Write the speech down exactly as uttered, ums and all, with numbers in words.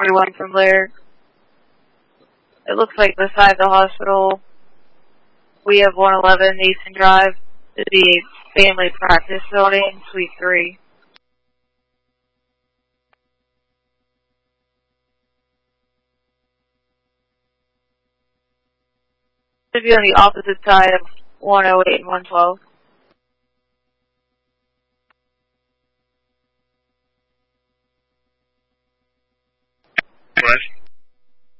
forty-one from Blair. It looks like beside the hospital, we have one eleven Easton Drive, the family practice building, suite three. Should be on the opposite side of one oh eight and one twelve.